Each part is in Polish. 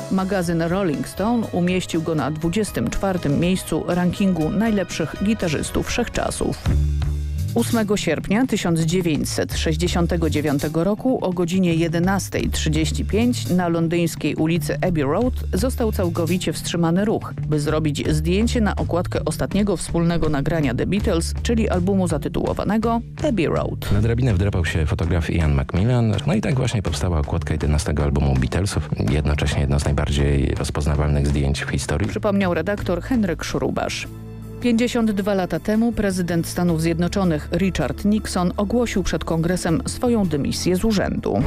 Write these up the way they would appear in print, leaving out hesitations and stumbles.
Magazyn Rolling Stone umieścił go na 24. miejscu rankingu najlepszych gitarzystów wszechczasów. 8 sierpnia 1969 roku o godzinie 11:35 na londyńskiej ulicy Abbey Road został całkowicie wstrzymany ruch, by zrobić zdjęcie na okładkę ostatniego wspólnego nagrania The Beatles, czyli albumu zatytułowanego Abbey Road. Na drabinę wdrapał się fotograf Ian McMillan. No i tak właśnie powstała okładka 11 albumu Beatlesów, jednocześnie jedno z najbardziej rozpoznawalnych zdjęć w historii. Przypomniał redaktor Henryk Szrubasz. 52 lata temu prezydent Stanów Zjednoczonych Richard Nixon ogłosił przed kongresem swoją dymisję z urzędu.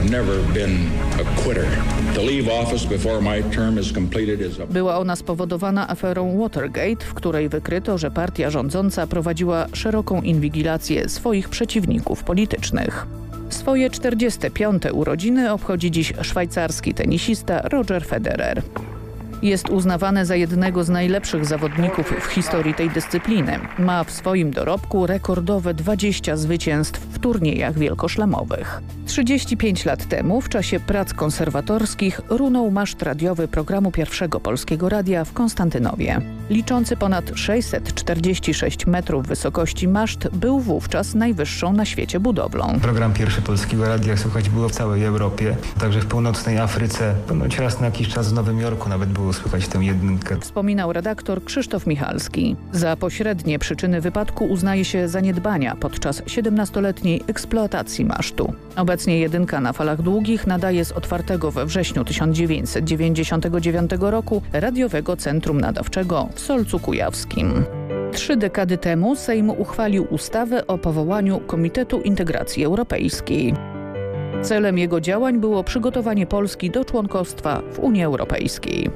Była ona spowodowana aferą Watergate, w której wykryto, że partia rządząca prowadziła szeroką inwigilację swoich przeciwników politycznych. Swoje 45. urodziny obchodzi dziś szwajcarski tenisista Roger Federer. Jest uznawany za jednego z najlepszych zawodników w historii tej dyscypliny. Ma w swoim dorobku rekordowe 20 zwycięstw w turniejach wielkoszlemowych. 35 lat temu, w czasie prac konserwatorskich, runął maszt radiowy programu Pierwszego Polskiego Radia w Konstantynowie. Liczący ponad 646 metrów wysokości maszt był wówczas najwyższą na świecie budowlą. Program Pierwszy Polskiego Radia słychać było w całej Europie, także w północnej Afryce, ponoć raz na jakiś czas w Nowym Jorku nawet było słychać tę jedynkę. Wspominał redaktor Krzysztof Michalski. Za pośrednie przyczyny wypadku uznaje się zaniedbania podczas 17-letniej eksploatacji masztu. Obecnie jedynka na falach długich nadaje z otwartego we wrześniu 1999 roku radiowego centrum nadawczego w Solcu Kujawskim. 3 dekady temu Sejm uchwalił ustawę o powołaniu Komitetu Integracji Europejskiej. Celem jego działań było przygotowanie Polski do członkostwa w Unii Europejskiej.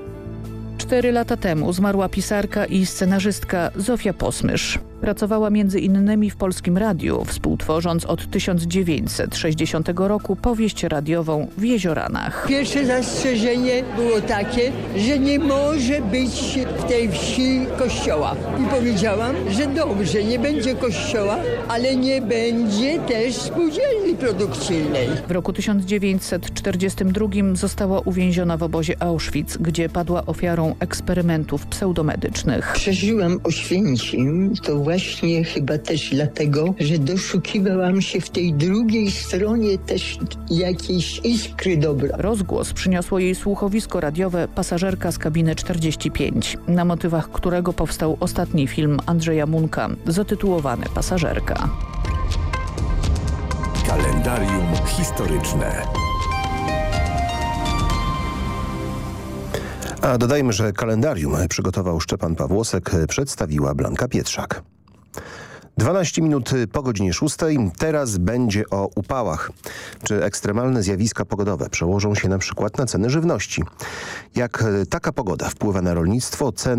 4 lata temu zmarła pisarka i scenarzystka Zofia Posmysz. Pracowała m.in. w Polskim Radiu, współtworząc od 1960 roku powieść radiową w Jezioranach. Pierwsze zastrzeżenie było takie, że nie może być w tej wsi kościoła. I powiedziałam, że dobrze, nie będzie kościoła, ale nie będzie też spółdzielni produkcyjnej. W roku 1942 została uwięziona w obozie Auschwitz, gdzie padła ofiarą eksperymentów pseudomedycznych. Przeżyłam Oświęcim, to właśnie chyba też dlatego, że doszukiwałam się w tej drugiej stronie też jakiejś iskry dobra. Rozgłos przyniosło jej słuchowisko radiowe Pasażerka z kabiny 45, na motywach którego powstał ostatni film Andrzeja Munka, zatytułowany Pasażerka. Kalendarium historyczne. A dodajmy, że kalendarium przygotował Szczepan Pawłosek, przedstawiła Blanka Pietrzak. 12 minut po godzinie 6. Teraz będzie o upałach. Czy ekstremalne zjawiska pogodowe przełożą się na przykład na ceny żywności? Jak taka pogoda wpływa na rolnictwo, ceny